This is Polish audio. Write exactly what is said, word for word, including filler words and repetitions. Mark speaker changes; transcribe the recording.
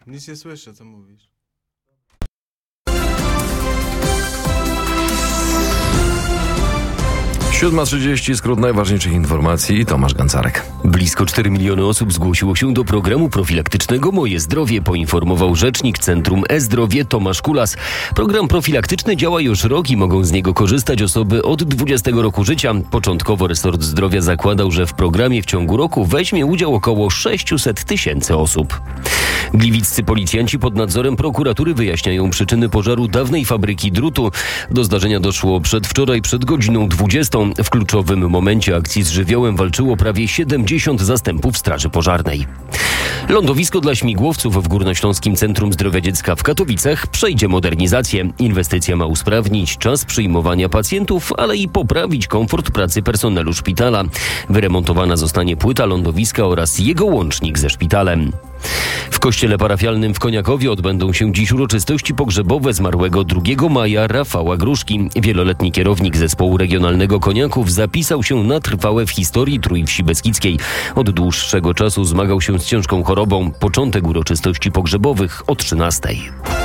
Speaker 1: Nic nie słyszę, co mówisz.
Speaker 2: siódma trzydzieści, skrót najważniejszych informacji. Tomasz Gancarek.
Speaker 3: Blisko cztery miliony osób zgłosiło się do programu profilaktycznego Moje Zdrowie, poinformował rzecznik Centrum E-Zdrowie Tomasz Kulas. Program profilaktyczny działa już rok i mogą z niego korzystać osoby od dwudziestego roku życia. Początkowo resort zdrowia zakładał, że w programie w ciągu roku weźmie udział około sześćset tysięcy osób. Gliwiccy policjanci pod nadzorem prokuratury wyjaśniają przyczyny pożaru dawnej fabryki drutu. Do zdarzenia doszło przedwczoraj przed godziną dwudziestą. W kluczowym momencie akcji z żywiołem walczyło prawie siedemdziesiąt zastępów Straży Pożarnej. Lądowisko dla śmigłowców w Górnośląskim Centrum Zdrowia Dziecka w Katowicach przejdzie modernizację. Inwestycja ma usprawnić czas przyjmowania pacjentów, ale i poprawić komfort pracy personelu szpitala. Wyremontowana zostanie płyta lądowiska oraz jego łącznik ze szpitalem. W kościele parafialnym w Koniakowie odbędą się dziś uroczystości pogrzebowe zmarłego drugiego maja Rafała Gruszki. Wieloletni kierownik zespołu regionalnego Koniaków zapisał się na trwałe w historii Trójwsi Beskidzkiej. Od dłuższego czasu zmagał się z ciężką chorobą. Początek uroczystości pogrzebowych o trzynastej.